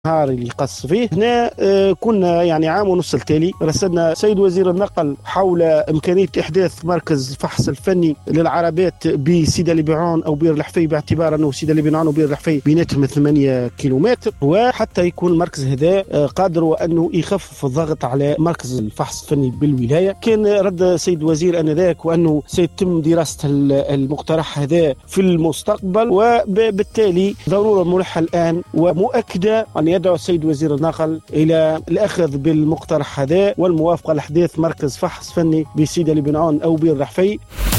النهار اللي قص فيه هنا. كنا يعني عام ونص التالي رسلنا سيد وزير النقل حول إمكانية إحداث مركز فحص الفني للعربات بسيدة لبعون أو بير الحفي، باعتبار أنه سيدة لبعون وبير الحفي بيناتهم 8 كيلومتر، وحتى يكون المركز هذا قادر وأنه يخفف الضغط على مركز الفحص الفني بالولاية. كان رد سيد وزير أنذاك وأنه سيتم دراسة المقترح هذا في المستقبل، وبالتالي ضرورة ملحة الآن ومؤكدة أن يدعو السيد وزير النقل إلى الأخذ بالمقترح هذا والموافقة على إحداث مركز فحص فني بسيدة لبنان أو بير الحفي.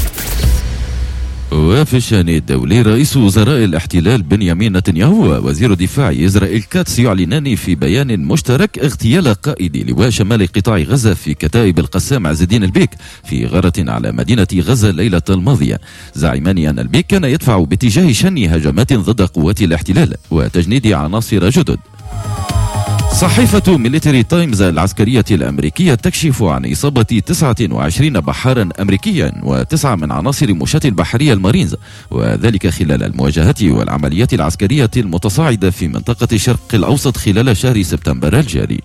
وفي الشأن الدولي، رئيس وزراء الاحتلال بنيامين نتنياهو ووزير دفاع إسرائيل كاتس يعلنان في بيان مشترك اغتيال قائد لواء شمال قطاع غزة في كتائب القسام عز الدين البيك في غارة على مدينة غزة الليلة الماضية، زاعمان أن البيك كان يدفع باتجاه شن هجمات ضد قوات الاحتلال وتجنيد عناصر جدد. صحيفة ميليتري تايمز العسكرية الأمريكية تكشف عن إصابة 29 بحارا أمريكيا و9 من عناصر مشاة البحرية المارينز، وذلك خلال المواجهات والعمليات العسكرية المتصاعدة في منطقة الشرق الأوسط خلال شهر سبتمبر الجاري.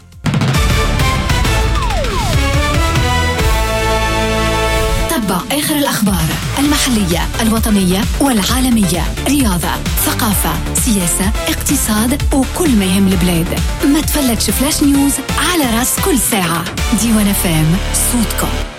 تتبع آخر الأخبار المحلية الوطنية والعالمية، رياضة، ثقافة، سياسة، اقتصاد وكل ما يهم البلاد. ما تفلتش فلاش نيوز على راس كل ساعة. ديوان FM صوتكم.